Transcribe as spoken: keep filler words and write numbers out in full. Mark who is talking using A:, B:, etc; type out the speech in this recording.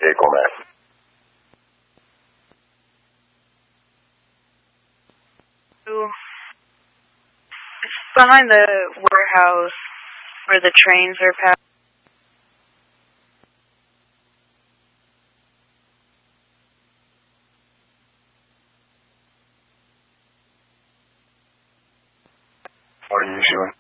A: vehicle map.
B: It's behind the warehouse where the trains are passed.
A: What are you issuing?